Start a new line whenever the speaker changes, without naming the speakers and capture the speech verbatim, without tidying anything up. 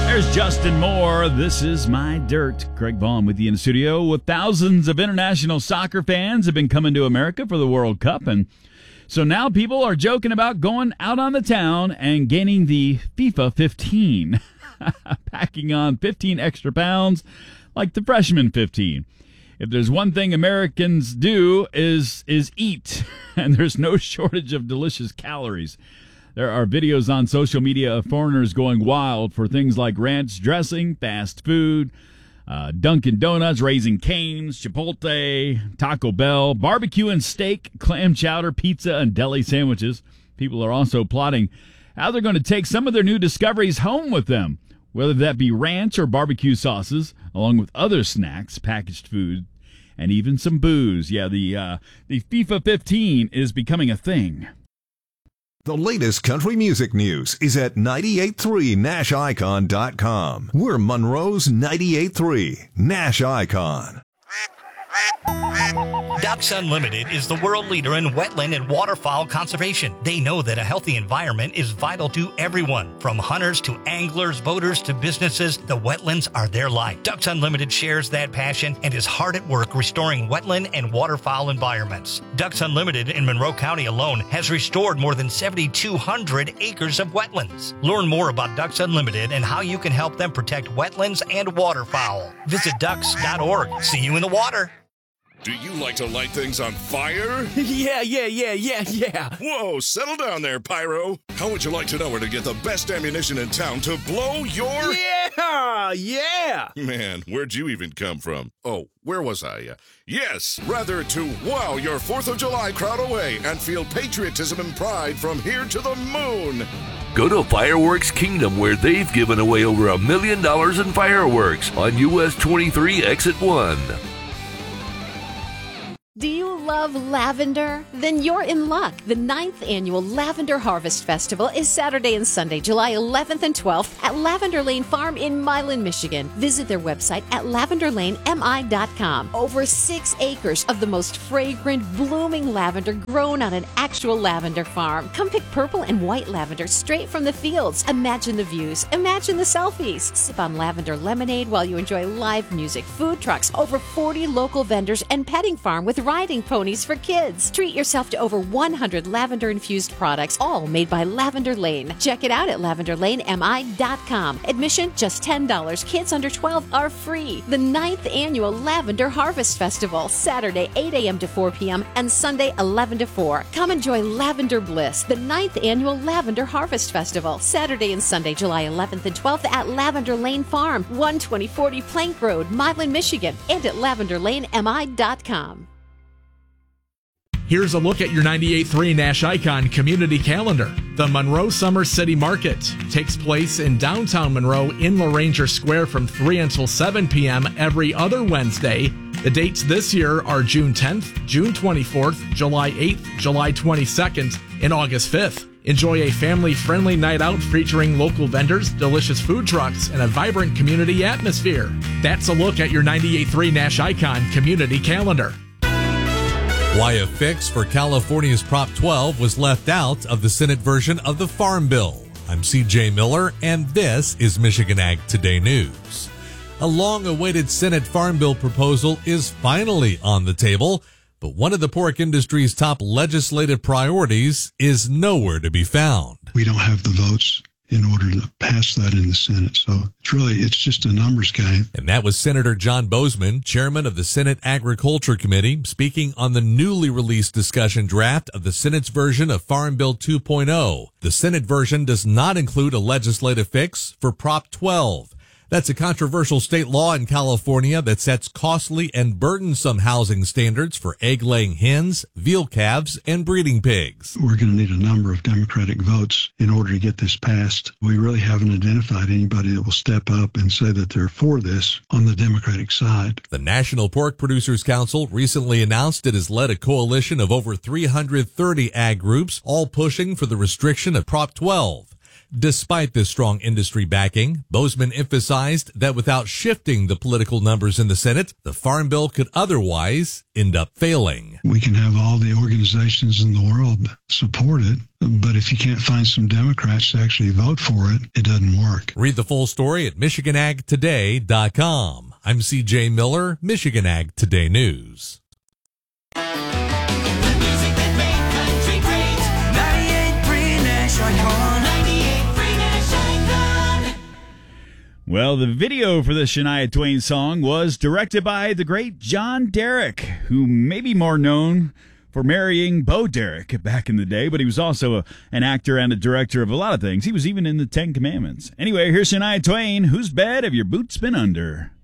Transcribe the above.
There's Justin Moore. This is My Dirt. Craig Vaughn with you in the studio. With thousands of international soccer fans have been coming to America for the World Cup, and so now people are joking about going out on the town and gaining the FIFA fifteen, packing on fifteen extra pounds like the freshman fifteen. If there's one thing Americans do is is eat, and there's no shortage of delicious calories. There are videos on social media of foreigners going wild for things like ranch dressing, fast food, uh, Dunkin' Donuts, Raising Cane's, Chipotle, Taco Bell, barbecue and steak, clam chowder, pizza, and deli sandwiches. People are also plotting how they're going to take some of their new discoveries home with them, whether that be ranch or barbecue sauces, along with other snacks, packaged food, and even some booze. Yeah, the uh, the FIFA fifteen is becoming a thing.
The latest country music news is at ninety-eight point three Nash Icon dot com. We're Monroe's ninety-eight point three Nash Icon.
Ducks Unlimited is the world leader in wetland and waterfowl conservation. They know that a healthy environment is vital to everyone. From hunters to anglers, boaters to businesses, the wetlands are their life. Ducks Unlimited shares that passion and is hard at work restoring wetland and waterfowl environments. Ducks Unlimited in Monroe County alone has restored more than seven thousand two hundred acres of wetlands. Learn more about Ducks Unlimited and how you can help them protect wetlands and waterfowl. Visit ducks dot org. See you in the water.
Do you like to light things on fire?
Yeah, yeah, yeah, yeah, yeah.
Whoa, settle down there, Pyro. How would you like to know where to get the best ammunition in town to blow your...
Yeah, yeah.
Man, where'd you even come from? Oh, where was I? Uh, yes, rather to wow your fourth of July crowd away and feel patriotism and pride from here to the moon.
Go to Fireworks Kingdom, where they've given away over a million dollars in fireworks on U S twenty-three Exit one.
Do you love lavender? Then you're in luck. The ninth annual Lavender Harvest Festival is Saturday and Sunday, July eleventh and twelfth at Lavender Lane Farm in Milan, Michigan. Visit their website at lavender lane m i dot com. Over six acres of the most fragrant, blooming lavender grown on an actual lavender farm. Come pick purple and white lavender straight from the fields. Imagine the views. Imagine the selfies. Sip on lavender lemonade while you enjoy live music, food trucks, over forty local vendors, and petting farm with riding ponies for kids. Treat yourself to over one hundred lavender-infused products, all made by Lavender Lane. Check it out at lavender lane m i dot com. Admission just ten dollars. Kids under twelve are free. The ninth annual Lavender Harvest Festival, Saturday eight a.m. to four p.m. and Sunday eleven to four. Come enjoy Lavender Bliss, the ninth annual Lavender Harvest Festival, Saturday and Sunday, July eleventh and twelfth at Lavender Lane Farm, one twenty forty Plank Road, Milan, Michigan, and at lavender lane m i dot com.
Here's a look at your ninety-eight point three Nash Icon community calendar. The Monroe Summer City Market takes place in downtown Monroe in LaRanger Square from three until seven p.m. every other Wednesday. The dates this year are June tenth, June twenty-fourth, July eighth, July twenty-second, and August fifth. Enjoy a family-friendly night out featuring local vendors, delicious food trucks, and a vibrant community atmosphere. That's a look at your ninety-eight point three Nash Icon community calendar.
Why a fix for California's Prop twelve was left out of the Senate version of the Farm Bill. I'm C J Miller, and this is Michigan Ag Today News. A long-awaited Senate Farm Bill proposal is finally on the table, but one of the pork industry's top legislative priorities is nowhere to be found.
We don't have the votes in order to pass that in the Senate. So it's really, it's just a numbers game.
And that was Senator John Bozeman, chairman of the Senate Agriculture Committee, speaking on the newly released discussion draft of the Senate's version of Farm Bill two point oh. The Senate version does not include a legislative fix for Prop twelve. That's a controversial state law in California that sets costly and burdensome housing standards for egg-laying hens, veal calves, and breeding pigs.
We're going to need a number of Democratic votes in order to get this passed. We really haven't identified anybody that will step up and say that they're for this on the Democratic side.
The National Pork Producers Council recently announced it has led a coalition of over three hundred thirty ag groups, all pushing for the restriction of Prop twelve. Despite this strong industry backing, Bozeman emphasized that without shifting the political numbers in the Senate, the Farm Bill could otherwise end up failing.
We can have all the organizations in the world support it, but if you can't find some Democrats to actually vote for it, it doesn't work.
Read the full story at Michigan Ag Today dot com. I'm C J Miller, Michigan Ag Today News.
Well, the video for the Shania Twain song was directed by the great John Derek, who may be more known for marrying Bo Derek back in the day, but he was also a, an actor and a director of a lot of things. He was even in the Ten Commandments. Anyway, here's Shania Twain. Whose bed have your boots been under?